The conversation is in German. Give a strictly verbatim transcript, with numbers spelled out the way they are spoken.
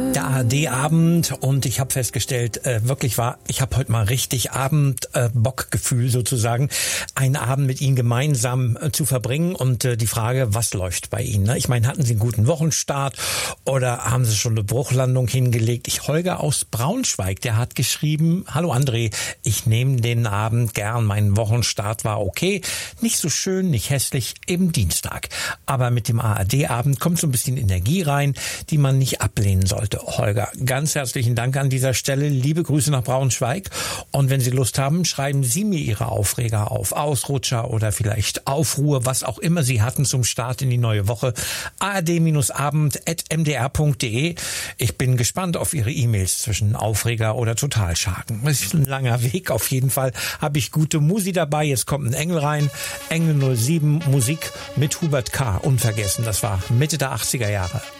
Der A R D-Abend und ich habe festgestellt, äh, wirklich war, ich habe heute mal richtig Abend-Bockgefühl äh, sozusagen, einen Abend mit Ihnen gemeinsam äh, zu verbringen und äh, die Frage, was läuft bei Ihnen? Ne? Ich meine, hatten Sie einen guten Wochenstart oder haben Sie schon eine Bruchlandung hingelegt? Ich Holger aus Braunschweig, der hat geschrieben, hallo André, ich nehme den Abend gern, mein Wochenstart war okay, nicht so schön, nicht hässlich, eben Dienstag. Aber mit dem A R D-Abend kommt so ein bisschen Energie rein, die man nicht ablehnen sollte. Holger, ganz herzlichen Dank an dieser Stelle. Liebe Grüße nach Braunschweig. Und wenn Sie Lust haben, schreiben Sie mir Ihre Aufreger auf. Ausrutscher oder vielleicht Aufruhr, was auch immer Sie hatten zum Start in die neue Woche. a r d abend at m d r punkt d e. Ich bin gespannt auf Ihre E-Mails zwischen Aufreger oder Totalschaden. Das ist ein langer Weg. Auf jeden Fall habe ich gute Musi dabei. Jetzt kommt ein Engel rein. Engel null sieben Musik mit Hubert K. Unvergessen. Das war Mitte der achtziger Jahre.